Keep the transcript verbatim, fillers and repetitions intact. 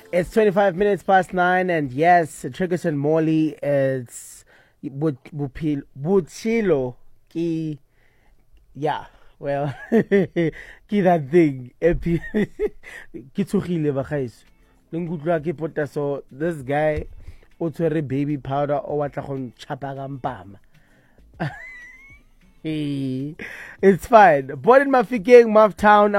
It's twenty-five minutes past nine, and yes, Triggerson Morley, it's Butchilo. Ki, yeah, well, ki that thing. Epi, ki tsogile ba gaeso. Le nkutlwa ke pota so this guy o tshwere baby powder o watla go nchapa ka mpama. It's fine. Born in Mafikeng, Mouth Town.